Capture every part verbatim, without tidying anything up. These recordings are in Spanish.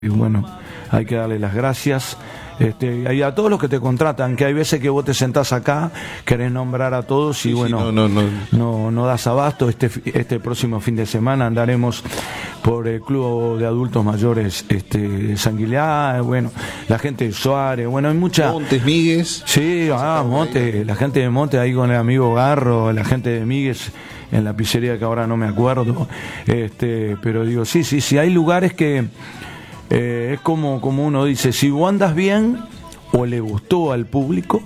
Y bueno, hay que darle las gracias este, y a todos los que te contratan, que hay veces que vos te sentás acá, querés nombrar a todos y sí, bueno, sí, no, no, no. No, no das abasto. Este, este próximo fin de semana andaremos por el Club de Adultos Mayores este, San Guileá, bueno, la gente de Suárez, bueno, hay mucha... Montes, Míguez. Sí, ah, Montes, la gente de Montes ahí con el amigo Garro, la gente de Míguez en la pizzería que ahora no me acuerdo, este, pero digo, sí, sí, sí, hay lugares que... Eh, es como, como uno dice, si vos andas bien o le gustó al público,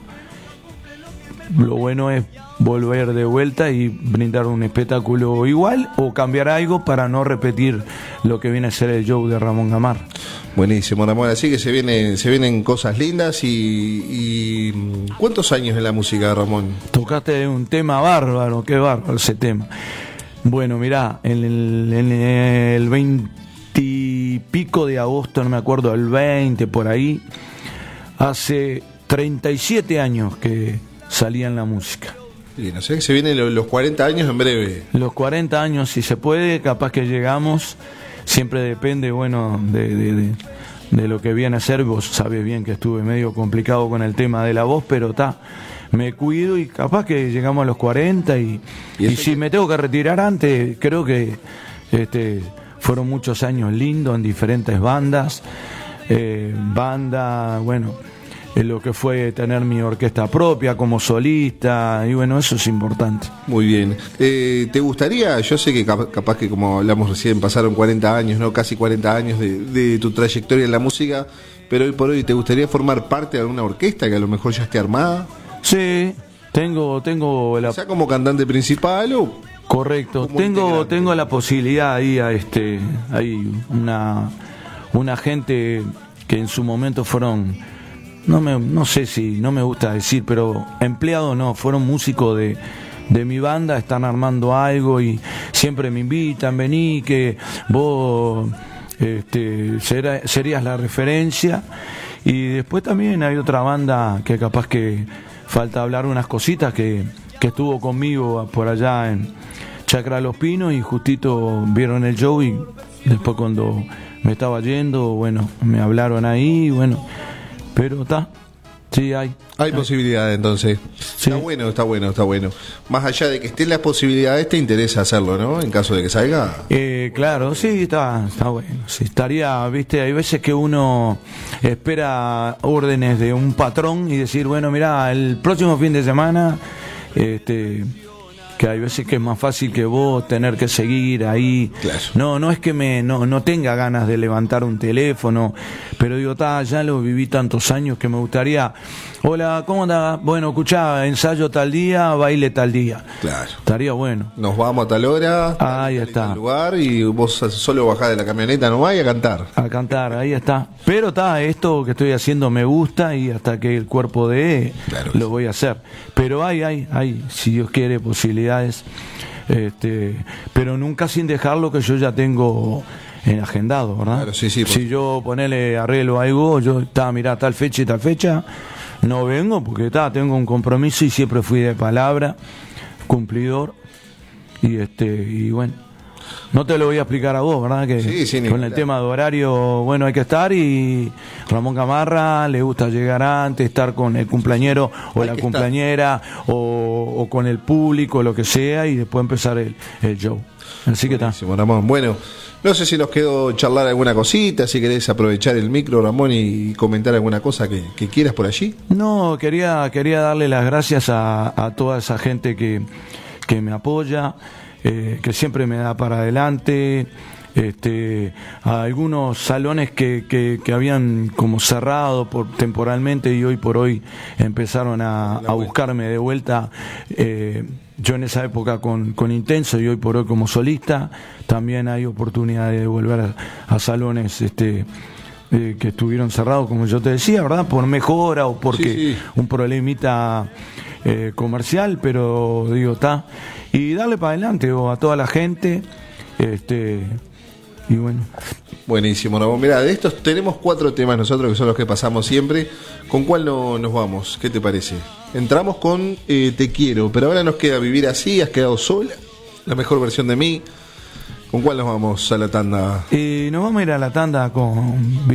lo bueno es volver de vuelta y brindar un espectáculo igual o cambiar algo para no repetir lo que viene a ser el show de Ramón Gamarra. Buenísimo, Ramón, así que se vienen, se vienen cosas lindas y, y... ¿Cuántos años en la música, Ramón? Tocaste un tema bárbaro, qué bárbaro ese tema. Bueno, mirá, en el, en el veinte y pico de agosto, no me acuerdo, el veinte por ahí, hace treinta y siete años que salía en la música. Y no sé, se vienen los cuarenta años en breve. Los cuarenta años, si se puede, capaz que llegamos, siempre depende, bueno, de, de, de, de lo que viene a ser. Vos sabés bien que estuve medio complicado con el tema de la voz, pero está, me cuido y capaz que llegamos a los cuarenta y, y, y si que... me tengo que retirar antes, creo que... este fueron muchos años lindos en diferentes bandas, eh, banda, bueno, eh, lo que fue tener mi orquesta propia como solista, y bueno, eso es importante. Muy bien. Eh, ¿Te gustaría, yo sé que cap- capaz que como hablamos recién, pasaron cuarenta años, ¿no? Casi cuarenta años de, de tu trayectoria en la música, pero hoy por hoy, ¿te gustaría formar parte de alguna orquesta que a lo mejor ya esté armada? Sí, tengo, tengo la... O sea, como cantante principal o... Correcto, tengo tengo la posibilidad ahí a este hay una una gente que en su momento fueron no me no sé si no me gusta decir, pero empleados no, fueron músicos de de mi banda, están armando algo y siempre me invitan, vení que vos este será, serías la referencia. Y después también hay otra banda que capaz que falta hablar unas cositas que que estuvo conmigo por allá en Chacra Los Pinos y justito vieron el show y después cuando me estaba yendo, bueno, me hablaron ahí, bueno, pero está, sí hay. Hay posibilidades entonces. Sí. Está bueno, está bueno, está bueno. Más allá de que estén las posibilidades, te interesa hacerlo, ¿no? En caso de que salga. Eh, claro, sí, está, está bueno. Sí, estaría, viste, hay veces que uno espera órdenes de un patrón y decir, bueno, mirá, el próximo fin de semana... Este, que hay veces que es más fácil que vos tener que seguir ahí. Claro. No, no es que me no, no tenga ganas de levantar un teléfono, pero digo, ta, ya lo viví tantos años que me gustaría. Hola, ¿cómo andás? Bueno, escuchá, ensayo tal día, baile tal día. Claro. Estaría bueno. Nos vamos a tal hora, ahí tal, está. Tal lugar y vos solo bajás de la camioneta nomás y a cantar. A cantar, ahí está. Pero está, esto que estoy haciendo me gusta y hasta que el cuerpo dé, claro, lo voy a hacer. Pero hay, hay, hay, si Dios quiere, posibilidades. Este, pero nunca sin dejar lo que yo ya tengo en agendado, ¿verdad? Claro, sí, sí, si yo ponele arreglo algo, yo está, mirá, tal fecha y tal fecha, no vengo porque está, tengo un compromiso y siempre fui de palabra, cumplidor, y este, y bueno, no te lo voy a explicar a vos, ¿verdad? Que sí, sí, con el claro. tema de horario, bueno, hay que estar y Ramón Gamarra le gusta llegar antes, estar con el cumpleañero o hay la cumpleañera o, o con el público, lo que sea, y después empezar el, el show. Así que está. Ramón, bueno, no sé si nos quedó charlar alguna cosita, si querés aprovechar el micro, Ramón, y comentar alguna cosa que, que quieras por allí. No, quería, quería darle las gracias a, a toda esa gente que, que me apoya. Eh, que siempre me da para adelante, este, a algunos salones que, que, que habían como cerrado por, temporalmente y hoy por hoy empezaron a, a buscarme de vuelta. Eh, yo en esa época con, con Intenso y hoy por hoy como solista, también hay oportunidad de volver a, a salones este, eh, que estuvieron cerrados, como yo te decía, ¿verdad? Por mejora o porque sí, sí. un problemita eh, comercial, pero digo, está. Y darle para adelante o a toda la gente, este y bueno. Buenísimo, Ramón. Mirá, de estos tenemos cuatro temas nosotros que son los que pasamos siempre. ¿Con cuál no, nos vamos? ¿Qué te parece? Entramos con eh, Te Quiero, pero ahora nos queda Vivir Así, Has Quedado Sola, La Mejor Versión de Mí. ¿Con cuál nos vamos a la tanda? Eh, nos vamos a ir a la tanda con